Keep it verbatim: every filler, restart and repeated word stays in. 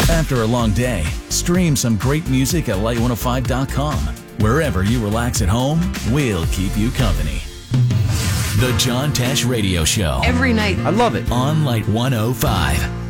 After a long day, stream some great music at light one oh five dot com. Wherever you relax at home, we'll keep you company. The John Tesh Radio Show. Every night. I love it. On Light one oh five.